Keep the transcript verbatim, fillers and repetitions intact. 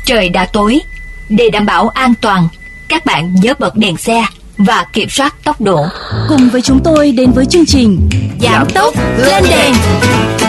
trời đã tối. Để đảm bảo an toàn, các bạn nhớ bật đèn xe và kiểm soát tốc độ. Cùng với chúng tôi đến với chương trình Giảm tốc lên đèn.